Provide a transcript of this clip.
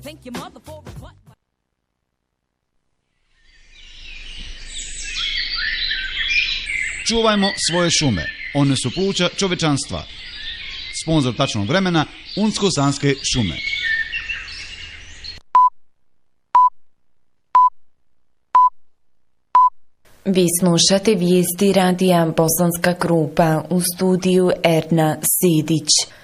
Čuvajmo svoje šume, one su pluća čovečanstva. Sponzor tačnog vremena, Unsko-Sanske šume. Vi slušate vijesti radija Bosanska Krupa, u studiju Erna Sidić.